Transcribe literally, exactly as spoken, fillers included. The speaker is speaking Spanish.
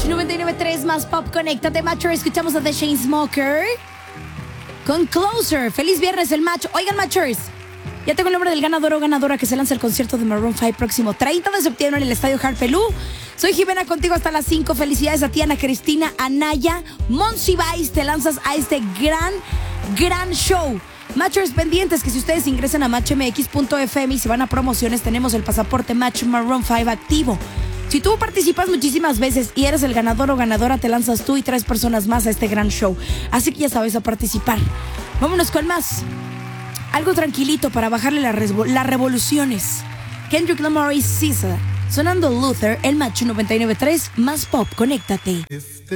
Match noventa y nueve punto tres más Pop, conéctate, Matcher. Escuchamos a The Chainsmokers con Closer. Feliz viernes el match. Oigan, Matchers, ya tengo el nombre del ganador o ganadora que se lanza el concierto de Maroon cinco próximo treinta de septiembre en el Estadio Harpelú. Soy Jimena, contigo hasta las cinco. Felicidades a ti, Ana Cristina, Anaya, Monsiváis. Te lanzas a este gran, gran show. Matchers pendientes que si ustedes ingresan a match m x punto f m y se van a promociones, tenemos el pasaporte Match Maroon cinco activo. Si tú participas muchísimas veces y eres el ganador o ganadora, te lanzas tú y tres personas más a este gran show. Así que ya sabes, a participar. Vámonos con más. Algo tranquilito para bajarle las, resvo- las revoluciones. Kendrick Lamar y S Z A sonando Luther, el Match noventa y nueve punto tres más Pop, conéctate.